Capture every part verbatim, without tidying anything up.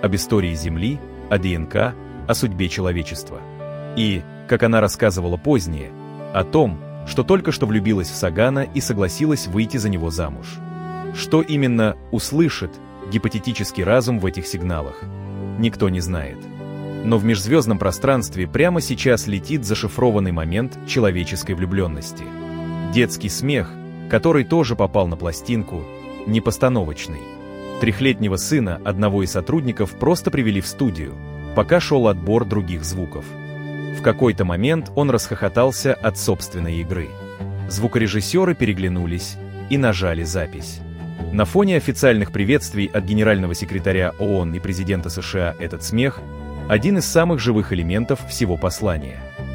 об истории Земли, о ДНК, о судьбе человечества. И, как она рассказывала позднее, о том, что только что влюбилась в Сагана и согласилась выйти за него замуж. Что именно услышит гипотетический разум в этих сигналах, никто не знает. Но в межзвездном пространстве прямо сейчас летит зашифрованный момент человеческой влюбленности. Детский смех, который тоже попал на пластинку, непостановочный. Трехлетнего сына одного из сотрудников просто привели в студию, пока шел отбор других звуков. В какой-то момент он расхохотался от собственной игры. Звукорежиссеры переглянулись и нажали запись. На фоне официальных приветствий от генерального секретаря ООН и президента США этот смех – один из самых живых элементов всего послания.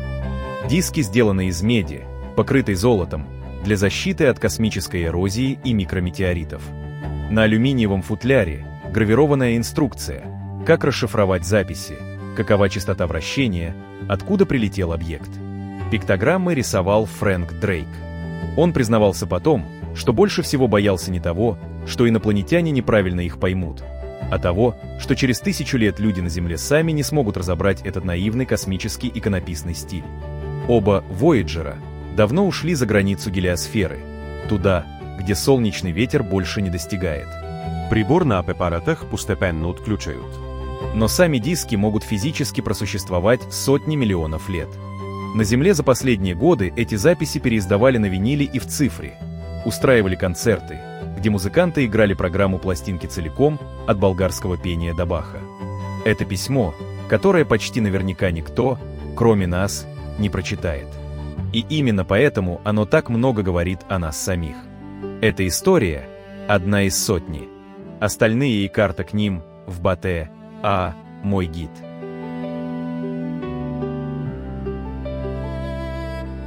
Диски сделаны из меди, покрытой золотом, для защиты от космической эрозии и микрометеоритов. На алюминиевом футляре гравированная инструкция, как расшифровать записи, какова частота вращения, откуда прилетел объект. Пиктограммы рисовал Фрэнк Дрейк. Он признавался потом, что больше всего боялся не того, что инопланетяне неправильно их поймут, а того, что через тысячу лет люди на Земле сами не смогут разобрать этот наивный космический иконописный стиль. Оба «Вояджера» давно ушли за границу гелиосферы, туда, где солнечный ветер больше не достигает. Прибор на апаратах постепенно отключают. Но сами диски могут физически просуществовать сотни миллионов лет. На Земле за последние годы эти записи переиздавали на виниле и в цифре, устраивали концерты, где музыканты играли программу пластинки целиком, от болгарского пения до Баха. Это письмо, которое почти наверняка никто, кроме нас, не прочитает. И именно поэтому оно так много говорит о нас самих. Эта история – одна из сотни. Остальные и карта к ним в Батэ А «Мой гид».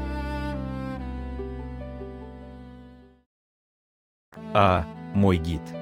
А «Мой гид».